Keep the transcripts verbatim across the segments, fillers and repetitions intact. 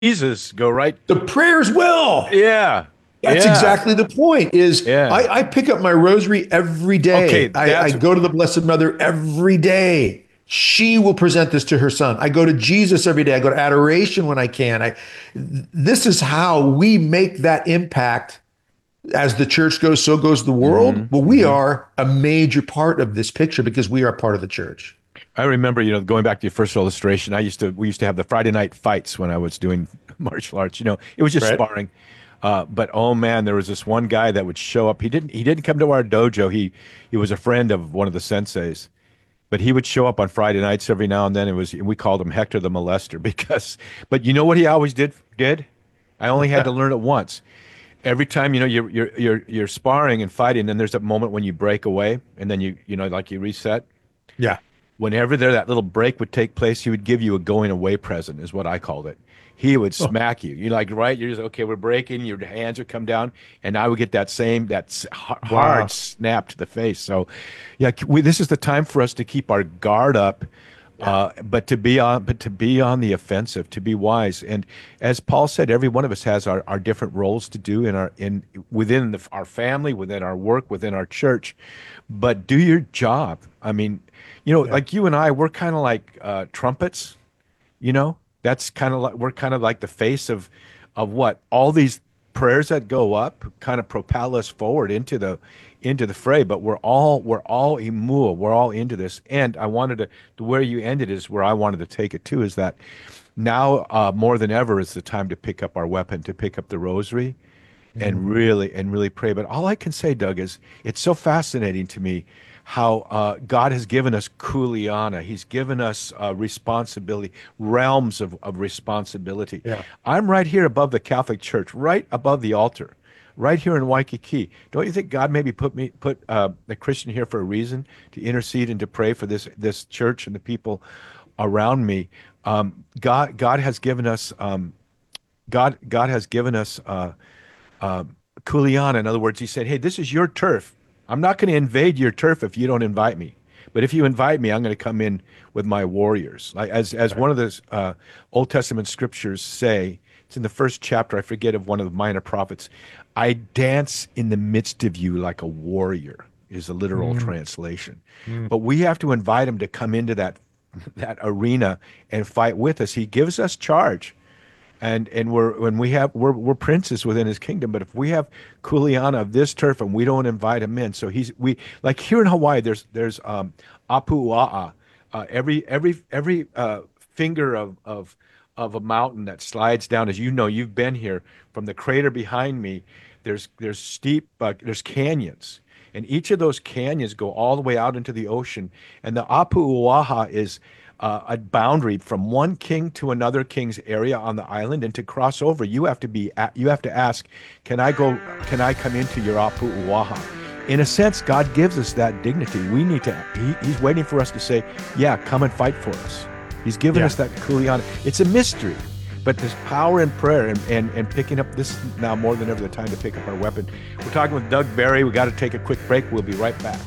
Jesus go right. The prayers will. Yeah. That's yeah. exactly the point is Yeah. I, I pick up my rosary every day. Okay, I, I go to the Blessed Mother every day. She will present this to her son. I go to Jesus every day. I go to adoration when I can. I, this is how we make that impact. As the church goes, so goes the world. Mm-hmm. Well, we mm-hmm. are a major part of this picture because we are part of the church. I remember, you know, going back to your first illustration, I used to, we used to have the Friday night fights when I was doing martial arts. You know, it was just Right. sparring. Uh, but oh man, there was this one guy that would show up. He didn't, he didn't come to our dojo. He, he was a friend of one of the senseis, but he would show up on Friday nights every now and then. It was, we called him Hector the Molester because, but you know what he always did, did? I only had to learn it once. Every time, you know, you're, you're, you're, you're sparring and fighting, and there's a moment when you break away and then you, you know, like you reset. Yeah. Whenever there, that little break would take place, he would give you a going away present, is what I called it. He would smack you. You're like, right? You're just, okay, we're breaking. Your hands would come down. And I would get that same, that hard Wow. snap to the face. So, yeah, we, this is the time for us to keep our guard up, uh, but to be on, but to be on the offensive, to be wise. And as Paul said, every one of us has our, our different roles to do in our, in, within the, our family, within our work, within our church. But do your job. I mean, you know, Yeah. like you and I, we're kind of like uh, trumpets, you know? That's kind of like, we're kind of like the face of, of what all these prayers that go up kind of propel us forward into the, into the fray. But we're all, we're all imua, we're all into this. And I wanted to, to where you ended is where I wanted to take it too, is that now uh, more than ever is the time to pick up our weapon, to pick up the rosary and really, and really pray. But all I can say, Doug, is it's so fascinating to me how uh, God has given us kuleana. He's given us uh, responsibility, realms of, of responsibility. Yeah. I'm right here above the Catholic Church, right above the altar, right here in Waikiki. Don't you think God maybe put me put uh, a Christian here for a reason, to intercede and to pray for this this church and the people around me? Um, God God has given us um, God God has given us uh, uh, kuleana. In other words, He said, "Hey, this is your turf. I'm not going to invade your turf if you don't invite me. But if you invite me, I'm going to come in with my warriors." Like as as one of the uh, Old Testament scriptures say, it's in the first chapter, I forget, of one of the minor prophets. "I dance in the midst of you like a warrior," is a literal translation. But we have to invite him to come into that that arena and fight with us. He gives us charge. And and we're when we have we're we're princes within His kingdom, but if we have kuleana of this turf and we don't invite him in, so he's we like here in Hawaii, there's there's um, apua'a, uh, every every every uh, finger of of of a mountain that slides down. As you know, you've been here from the crater behind me. There's there's steep uh, there's canyons, and each of those canyons go all the way out into the ocean. And the apua'a is Uh, a boundary from one king to another king's area on the island, and to cross over, you have to be at, you have to ask, "Can I go? Can I come into your apu'uaha?" In a sense, God gives us that dignity. We need to. He, he's waiting for us to say, "Yeah, come and fight for us." He's given Yeah. us that kuleana. It's a mystery, but there's power in prayer, and, and and picking up this now more than ever the time to pick up our weapon. We're talking with Doug Barry. We got to take a quick break. We'll be right back.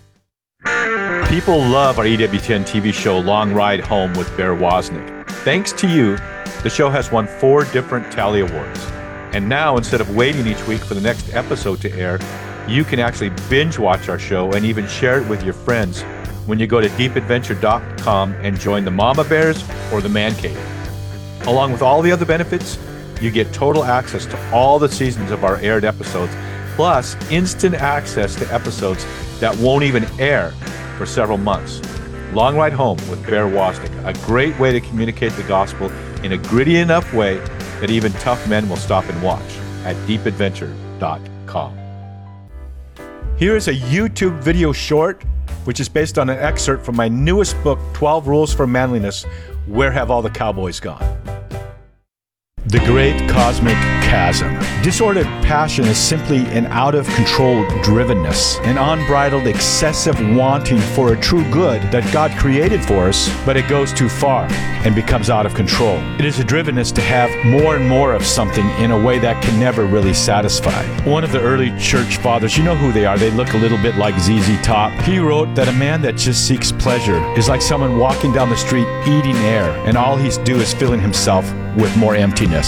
People love our E W T N T V show, Long Ride Home with Bear Wozniak. Thanks to you, the show has won four different Tally Awards. And now, instead of waiting each week for the next episode to air, you can actually binge watch our show and even share it with your friends when you go to deep adventure dot com and join the Mama Bears or the Man Cave. Along with all the other benefits, you get total access to all the seasons of our aired episodes, plus instant access to episodes that won't even air for several months. Long Ride Home with Bear Wozniak, a great way to communicate the gospel in a gritty enough way that even tough men will stop and watch at deep adventure dot com. Here is a YouTube video short, which is based on an excerpt from my newest book, twelve Rules for Manliness, Where Have All the Cowboys Gone? The Great Cosmic Chasm. Disordered passion is simply an out-of-control drivenness, an unbridled, excessive wanting for a true good that God created for us, but it goes too far and becomes out of control. It is a drivenness to have more and more of something in a way that can never really satisfy. One of the early church fathers, you know who they are, they look a little bit like Z Z Top. He wrote that a man that just seeks pleasure is like someone walking down the street eating air, and all he's do is filling himself with more emptiness.